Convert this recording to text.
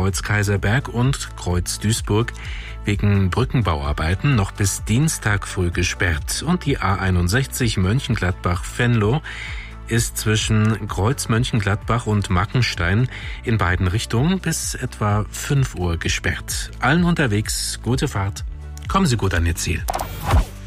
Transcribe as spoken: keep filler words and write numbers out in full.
Kreuz Kaiserberg und Kreuz Duisburg wegen Brückenbauarbeiten noch bis Dienstag früh gesperrt. Und die A einundsechzig Mönchengladbach-Venlo ist zwischen Kreuz Mönchengladbach und Mackenstein in beiden Richtungen bis etwa fünf Uhr gesperrt. Allen unterwegs gute Fahrt. Kommen Sie gut an Ihr Ziel.